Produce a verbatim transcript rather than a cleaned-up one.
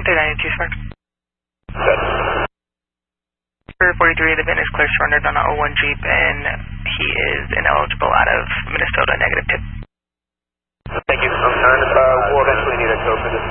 three ninety-two, sir. Good. For forty-three, the VIN is clear surrendered on an oh one Jeep, and he is ineligible out of Minnesota, negative tip. Thank you. I'm trying to, uh, we'll eventually need a code for this